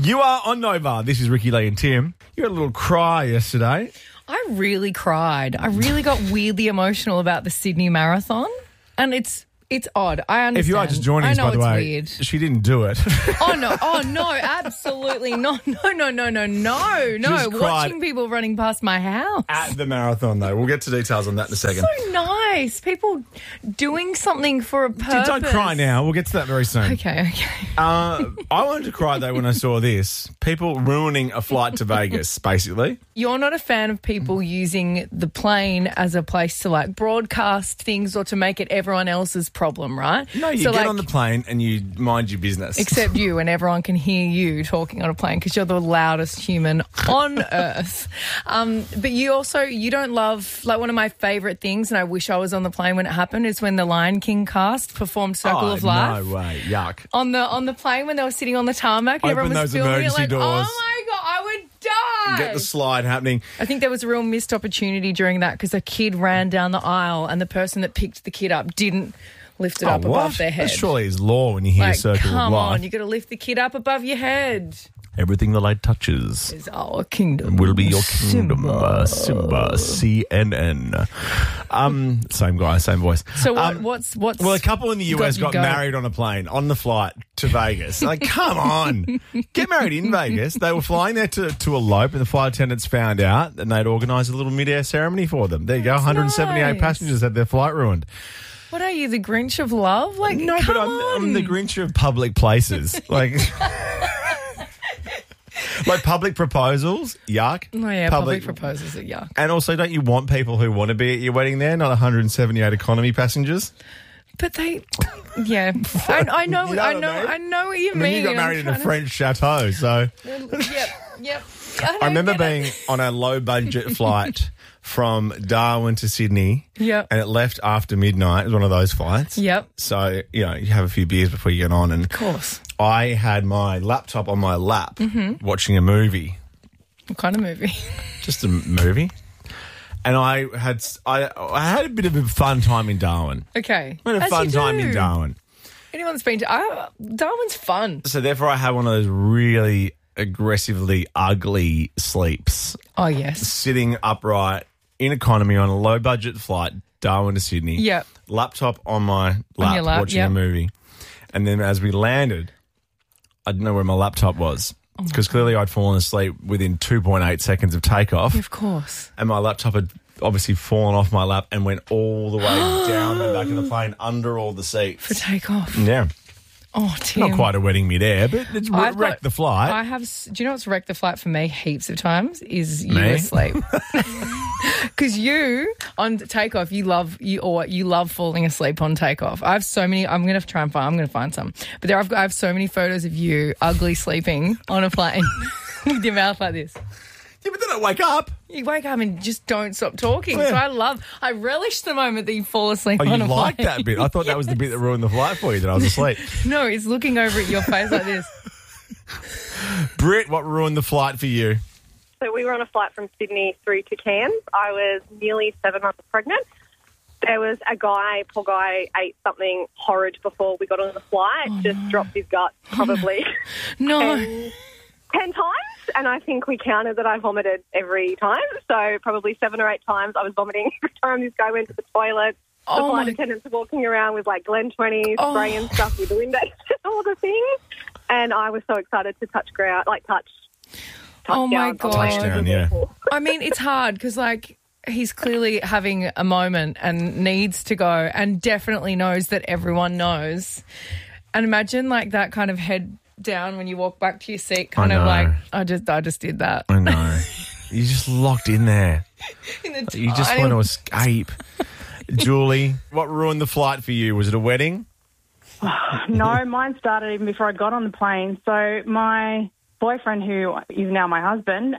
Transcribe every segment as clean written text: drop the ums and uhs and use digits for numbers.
You are on Nova. This is Ricky Lee and Tim. You had a little cry yesterday. I really cried. I really got weirdly emotional about the Sydney Marathon. And it's odd. I understand. If you are just joining us, by the way, weird. she didn't do it. Oh, no, absolutely not. No. Just cried. Watching people running past my house. At the marathon, though. We'll get to details on that in a second. So nice. People doing something for a purpose. Don't cry now. We'll get to that very soon. Okay. I wanted to cry, though, when I saw this. People ruining a flight to Vegas, basically. You're not a fan of people using the plane as a place to, like, broadcast things or to make it everyone else's problem, right? No, you get on the plane and you mind your business. Except you, and everyone can hear you talking on a plane because you're the loudest human on earth. But you don't love, like, one of my favourite things, and I wish I was on the plane when it happened, is when the Lion King cast performed Circle of Life. No way. Yuck. On the plane when they were sitting on the tarmac and everyone was those filming it, emergency like, doors. oh my God, I would die. Get the slide happening. I think there was a real missed opportunity during that because a kid ran down the aisle and the person that picked the kid up didn't lift it up above their head. That surely is law when you hear Circle of Life. Come on, you got to lift the kid up above your head. Everything the light touches Is our kingdom. will be your kingdom. Simba, CNN. Same guy, same voice. So what's Well, a couple in the US got married on a plane on the flight to Vegas. Like, come on. Get married in Vegas. They were flying there to elope, and the flight attendants found out, and they'd organised a little mid-air ceremony for them. There you go. 178 passengers had their flight ruined. What are you, the Grinch of love? Like, no, come but on. I'm the Grinch of public places. Like... Like public proposals, yuck. Oh, yeah, public proposals are yuck. And also, don't you want people who want to be at your wedding there, not 178 economy passengers? But they, yeah. I know, You know I know what you mean. You got married in a French chateau, so... Yep. I remember being on a low-budget flight from Darwin to Sydney. Yep. And it left after midnight. It was one of those flights. Yep. So, you have a few beers before you get on. And of course. I had my laptop on my lap watching a movie. What kind of movie? Just a movie. And I had a bit of a fun time in Darwin. Okay. I had a fun time in Darwin. Anyone's been to... Darwin's fun. So therefore I had one of those really aggressively ugly sleeps. Oh, yes. Sitting upright in economy on a low-budget flight, Darwin to Sydney. Yep. Laptop on my lap watching a movie. And then as we landed, I didn't know where my laptop was. Because clearly I'd fallen asleep within 2.8 seconds of takeoff. Of course. And my laptop had obviously fallen off my lap and went all the way down the back of the plane under all the seats. For takeoff. Yeah. Oh, Tim. Not quite a wedding midair, but it's wrecked the flight. Do you know what's wrecked the flight for me heaps of times? Is you Me? asleep. Because you, on takeoff, you love falling asleep on takeoff. I have so many. I'm going to find some. But I have so many photos of you ugly sleeping on a plane with your mouth like this. Yeah, but then I wake up. You wake up and just don't stop talking. Yeah. So I relish the moment that you fall asleep Oh, on you a like plane. that bit? I thought that was the bit that ruined the flight for you, that I was asleep. No, it's looking over at your face like this. Britt, what ruined the flight for you? So we were on a flight from Sydney through to Cairns. I was nearly 7 months pregnant. There was poor guy, ate something horrid before we got on the flight, dropped his guts probably No. 10 times. And I think we counted that I vomited every time. So probably 7 or 8 times I was vomiting every time this guy went to the toilet. The flight attendants were walking around with like Glen 20, spraying stuff with the windows and all the things. And I was so excited to touch ground, touch Oh, my down. God. Touchdown, yeah. I mean, it's hard because, he's clearly having a moment and needs to go and definitely knows that everyone knows. And imagine, that kind of head down when you walk back to your seat, I just did that. I know. You're just locked in there. You just want to escape. Julie, what ruined the flight for you? Was it a wedding? No, mine started even before I got on the plane. So my boyfriend, who is now my husband,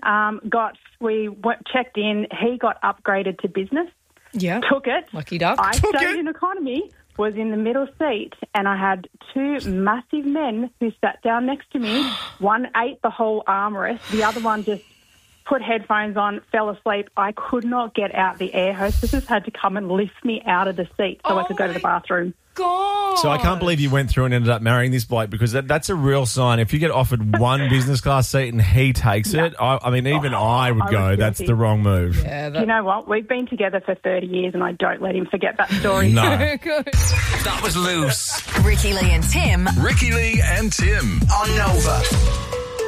checked in. He got upgraded to business. Yeah. Took it. Lucky duck. I stayed in economy, was in the middle seat, and I had 2 massive men who sat down next to me. One ate the whole armrest. The other one just put headphones on, fell asleep. I could not get out. The air hostesses had to come and lift me out of the seat so I could go to the bathroom. God. So I can't believe you went through and ended up marrying this bloke, because that's a real sign. If you get offered one business class seat and he takes it, I mean, even I would go, that's the wrong move. Yeah, You know what? We've been together for 30 years and I don't let him forget that story. No. Good. That was loose. Ricky Lee and Tim. Ricky Lee and Tim on Nova.